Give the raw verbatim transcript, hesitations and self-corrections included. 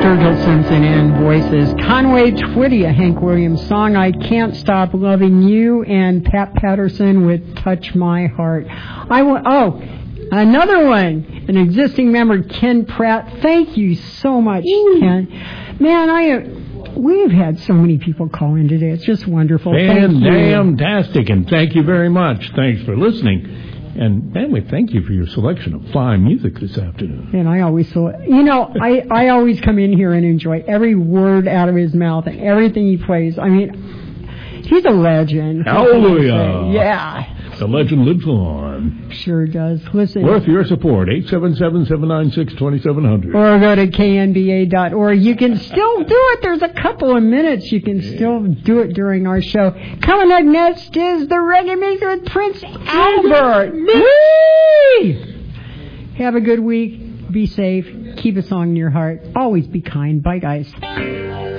Sturgill Simpson and voices. Conway Twitty, a Hank Williams song, I Can't Stop Loving You, and Pat Patterson with Touch My Heart. I w- oh, another one, an existing member, Ken Pratt. Thank you so much, Ooh. Ken. Man, I... Uh, We've had so many people call in today. It's just wonderful. Fantastic, and thank you very much. Thanks for listening. And, family, thank you for your selection of fine music this afternoon. And I always, you know, I, I always come in here and enjoy every word out of his mouth and everything he plays. I mean, he's a legend. Hallelujah. Yeah. The legend lives on. Sure does. Listen. Worth your support. eight seven seven, seven nine six, two seven zero zero. Or go to K N B A dot org. You can still do it. There's a couple of minutes. You can yeah. still do it during our show. Coming up next is the Reggae Mix with Prince Albert. Whee! Have a good week. Be safe. Keep a song in your heart. Always be kind. Bye, guys.